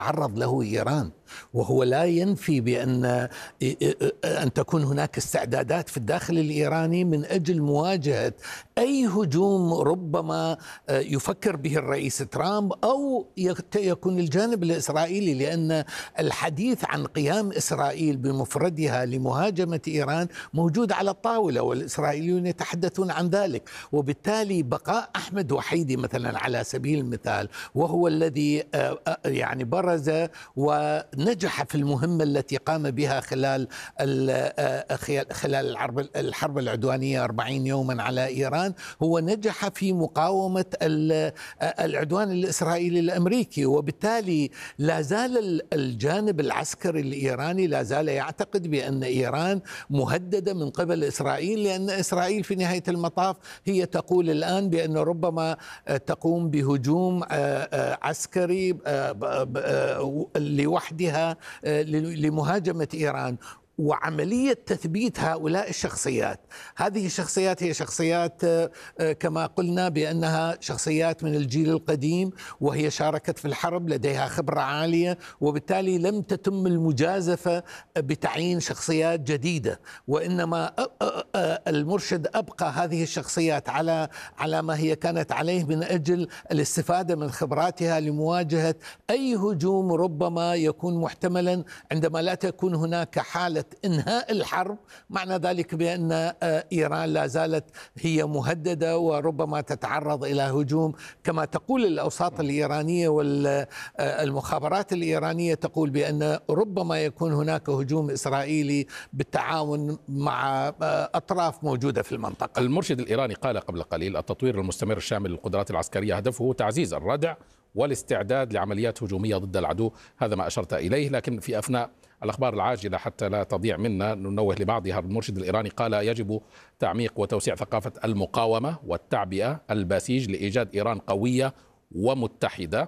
تعرض له إيران، وهو لا ينفي بأن تكون هناك استعدادات في الداخل الإيراني من أجل مواجهة أي هجوم ربما يفكر به الرئيس ترامب أو يكون الجانب الإسرائيلي، لأن الحديث عن قيام إسرائيل بمفردها لمهاجمة إيران موجود على الطاولة، والإسرائيليون يتحدثون عن ذلك. وبالتالي بقاء أحمد وحيدي مثلا على سبيل المثال، وهو الذي يعني برز ونجح في المهمة التي قام بها خلال الحرب العدوانية 40 يوما على إيران، هو نجح في مقاومة العدوان الإسرائيلي الأمريكي. وبالتالي لا زال الجانب العسكري الإيراني لا زال يعتقد بأن إيران مهددة من قبل إسرائيل، لأن إسرائيل في نهاية المطاف هي تقول الآن بأن ربما تقوم بهجوم عسكري لوحدها لمهاجمة إيران. وعملية تثبيت هؤلاء الشخصيات، هذه الشخصيات هي شخصيات كما قلنا بأنها شخصيات من الجيل القديم، وهي شاركت في الحرب، لديها خبرة عالية، وبالتالي لم تتم المجازفة بتعيين شخصيات جديدة، وإنما المرشد أبقى هذه الشخصيات على ما هي كانت عليه من أجل الاستفادة من خبراتها لمواجهة أي هجوم ربما يكون محتملا عندما لا تكون هناك حالة إنهاء الحرب، معنى ذلك بأن إيران لا زالت هي مهددة وربما تتعرض إلى هجوم، كما تقول الأوساط الإيرانية والمخابرات الإيرانية تقول بأن ربما يكون هناك هجوم إسرائيلي بالتعاون مع أطراف موجودة في المنطقة. المرشد الإيراني قال قبل قليل: التطوير المستمر الشامل للقدرات العسكرية هدفه تعزيز الردع والاستعداد لعمليات هجومية ضد العدو. هذا ما أشرت إليه. لكن في أثناء الأخبار العاجلة حتى لا تضيع منا ننوه لبعضها، المرشد الإيراني قال: يجب تعميق وتوسيع ثقافة المقاومة والتعبئة الباسيج لإيجاد إيران قوية ومتحدة.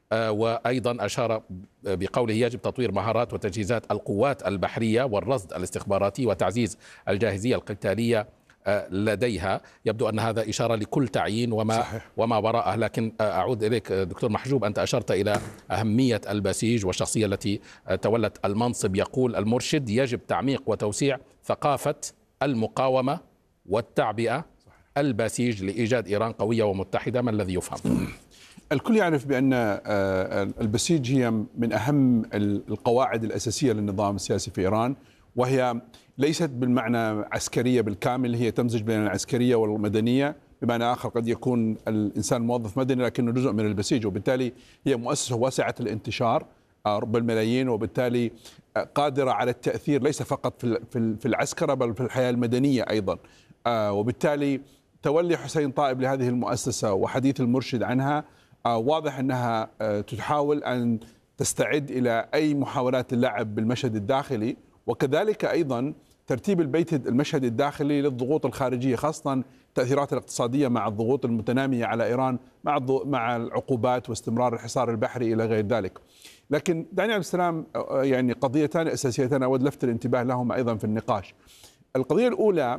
وأيضا أشار بقوله: يجب تطوير مهارات وتجهيزات القوات البحرية والرصد الاستخباراتي وتعزيز الجاهزية القتالية لديها. يبدو أن هذا إشارة لكل تعيين وما وراءه. لكن أعود إليك دكتور محجوب، أنت أشرت إلى أهمية البسيج والشخصية التي تولت المنصب. يقول المرشد: يجب تعميق وتوسيع ثقافة المقاومة والتعبئة البسيج لإيجاد إيران قوية ومتحدة. ما الذي يفهم؟ الكل يعرف بأن البسيج هي من أهم القواعد الأساسية للنظام السياسي في إيران، وهي ليست بالمعنى عسكرية بالكامل، هي تمزج بين العسكرية والمدنية. بمعنى آخر قد يكون الإنسان موظف مدني لكنه جزء من البسيج، وبالتالي هي مؤسسة واسعة الانتشار بالملايين، وبالتالي قادرة على التأثير ليس فقط في العسكرة بل في الحياة المدنية أيضا. وبالتالي تولي حسين طائب لهذه المؤسسة وحديث المرشد عنها واضح أنها تحاول أن تستعد إلى أي محاولات اللعب بالمشهد الداخلي، وكذلك أيضا ترتيب المشهد الداخلي للضغوط الخارجية، خاصة التأثيرات الاقتصادية مع الضغوط المتنامية على إيران مع العقوبات واستمرار الحصار البحري إلى غير ذلك. لكن دعني عبد السلام، يعني قضيتان أساسيتان أود لفت الانتباه لهما أيضا في النقاش. القضية الأولى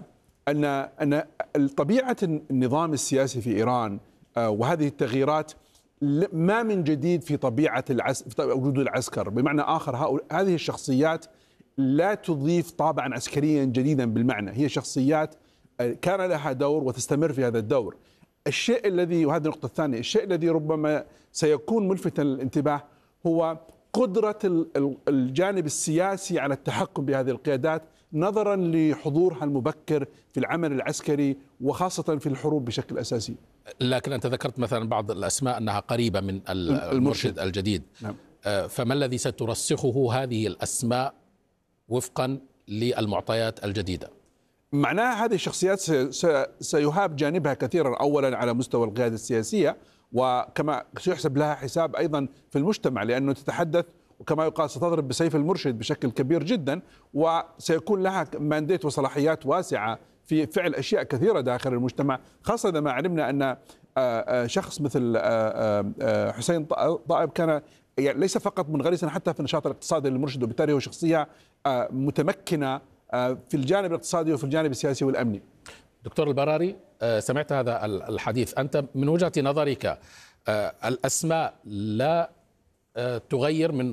أن طبيعة النظام السياسي في إيران وهذه التغييرات ما من جديد في طبيعة وجود العسكر. بمعنى آخر هذه الشخصيات لا تضيف طابعا عسكريا جديدا بالمعنى، هي شخصيات كان لها دور وتستمر في هذا الدور. الشيء الذي، وهذه النقطة الثانية، الشيء الذي ربما سيكون ملفتا للانتباه هو قدرة الجانب السياسي على التحكم بهذه القيادات نظرا لحضورها المبكر في العمل العسكري وخاصة في الحروب بشكل أساسي. لكن أنت ذكرت مثلا بعض الأسماء أنها قريبة من المرشد الجديد. نعم. فما الذي سترسخه هذه الأسماء وفقا للمعطيات الجديدة؟ معناها هذه الشخصيات سيهاب جانبها كثيرا، أولا على مستوى القيادة السياسية، وكما سيحسب لها حساب أيضا في المجتمع، لأنه تتحدث وكما يقال ستضرب بسيف المرشد بشكل كبير جدا، وسيكون لها مانديت وصلاحيات واسعة في فعل أشياء كثيرة داخل المجتمع، خاصة ما علمنا أن شخص مثل حسين طائب كان يعني ليس فقط منغرسا حتى في النشاط الاقتصادي للمرشد، وبالتالي هو شخصية متمكنة في الجانب الاقتصادي وفي الجانب السياسي والأمني. دكتور البراري، سمعت هذا الحديث. أنت من وجهة نظرك الأسماء لا تغير من